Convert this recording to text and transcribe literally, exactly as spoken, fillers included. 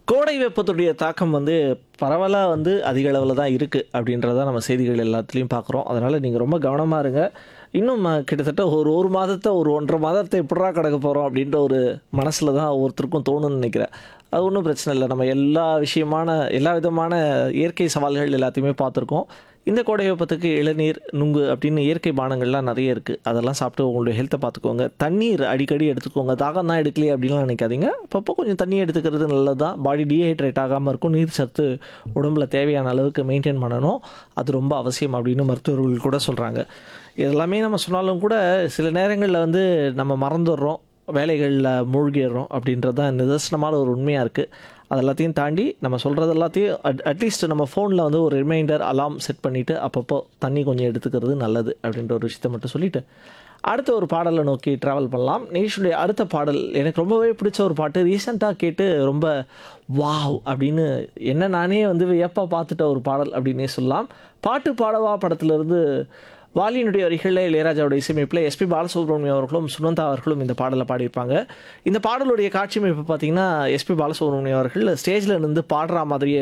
கோடை வெப்பத்துடைய தாக்கம் வந்து பரவலா வந்து அதிக அளவுல தான் இருக்கு அப்படின்றத நம்ம செய்திகள் எல்லாத்துலயும் பார்க்குறோம். அதனால நீங்க ரொம்ப கவனமா இருங்க. இன்னும் அ கிட்டத்தட்ட ஒரு 1 மாதத்த ஒரு ஒன்றரை மாதத்த எப்புட்றா கடக்க போறோம் அப்படின்ற ஒரு மனசுல தான் ஒவ்வொருத்தருக்கும் தோணும்னு நினைக்கிறேன். அது ஒண்ணும் பிரச்சனை இல்ல. நம்ம எல்லா விஷயமான எல்லா விதமான இயற்கை சவால்கள் எல்லாத்தையுமே பார்த்துருக்கோம். இந்த கோடை வெப்பத்துக்கு இளநீர், நுங்கு அப்படின்னு இயற்கை பானங்கள்லாம் நெறைய இருக்கு. அதெல்லாம் சாப்பிட்டு உங்களுடைய ஹெல்த்த பார்த்துக்கோங்க. தண்ணீர் அடிக்கடி எடுத்துக்கோங்க. தாகம் தான் எடுக்கலையே அப்படின்லாம் நினைக்காதீங்க. அப்பப்போ கொஞ்சம் தண்ணி எடுத்துக்கிறது நல்லது தான். பாடி டீஹைட்ரேட் ஆகாம இருக்கும். நீர் சத்து உடம்புல தேவையான அளவுக்கு மெயின்டெயின் பண்ணணும். அது ரொம்ப அவசியம் அப்படின்னு மருத்துவர்கள் கூட சொல்றாங்க. இதெல்லாமே நம்ம சொன்னாலும் கூட சில நேரங்கள்ல வந்து நம்ம மறந்துடுறோம். வேலைகள்ல மூழ்கிடுறோம் அப்படின்றது தான் நிதர்சனமான ஒரு உண்மையா இருக்கு. அது எல்லாத்தையும் தாண்டி நம்ம சொல்றது எல்லாத்தையும் அட் அட்லீஸ்ட் நம்ம ஃபோன்ல வந்து ஒரு ரிமைண்டர், அலார்ம் செட் பண்ணிட்டு அப்பப்போ தண்ணி கொஞ்சம் எடுத்துக்கிறது நல்லது அப்படின்ற ஒரு விஷயத்த மட்டும் சொல்லிட்டு, அடுத்த ஒரு பாடலை நோக்கி டிராவல் பண்ணலாம். நிகழ்ச்சியுடைய அடுத்த பாடல் எனக்கு ரொம்பவே பிடிச்ச ஒரு பாட்டு. ரீசெண்டாக கேட்டு ரொம்ப வாவ் அப்படின்னு என்ன நானே வந்து வியப்பா பார்த்துட்ட ஒரு பாடல் அப்படின்னே சொல்லலாம். பாட்டு பாடவா படத்திலிருந்து வாலியினுடைய வரிகளில் இளையராஜாவோட இசையமைப்பில் எஸ்பி பாலசுப்ரமணியம் அவர்களும் சுனந்தா அவர்களும் இந்த பாடலை பாடியிருப்பாங்க. இந்த பாடலுடைய காட்சி அமைப்பு பார்த்தீங்கன்னா எஸ்பி பாலசுப்ரமணியம் அவர்கள் ஸ்டேஜில் இருந்து பாடுற மாதிரியே